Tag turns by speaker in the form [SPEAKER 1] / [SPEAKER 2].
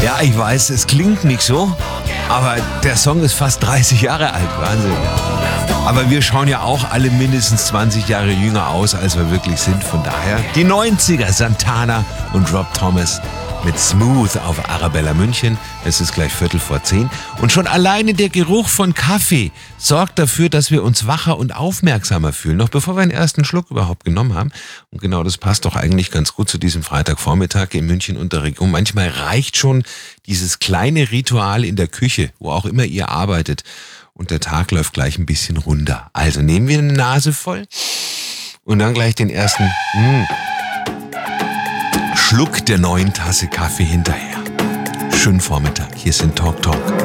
[SPEAKER 1] Ja, ich weiß, es klingt nicht so, aber der Song ist fast 30 Jahre alt. Wahnsinn. Aber wir schauen ja auch alle mindestens 20 Jahre jünger aus, als wir wirklich sind. Von daher die 90er, Santana und Rob Thomas mit Smooth auf Arabella München. Es ist gleich 9:15. Und schon alleine der Geruch von Kaffee sorgt dafür, dass wir uns wacher und aufmerksamer fühlen. Noch bevor wir den ersten Schluck überhaupt genommen haben. Und genau das passt doch eigentlich ganz gut zu diesem Freitagvormittag in München und der Region. Manchmal reicht schon dieses kleine Ritual in der Küche, wo auch immer ihr arbeitet. Und der Tag läuft gleich ein bisschen runter. Also nehmen wir eine Nase voll und dann gleich den ersten Schluck der neuen Tasse Kaffee hinterher. Schönen Vormittag. Hier sind Talk Talk.